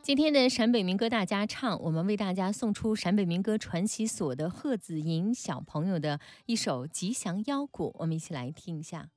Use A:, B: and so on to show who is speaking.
A: 今天的陕北民歌大家唱，我们为大家送出陕北民歌传习所的贺子莹小朋友的一首《吉祥腰鼓》，我们一起来听一下。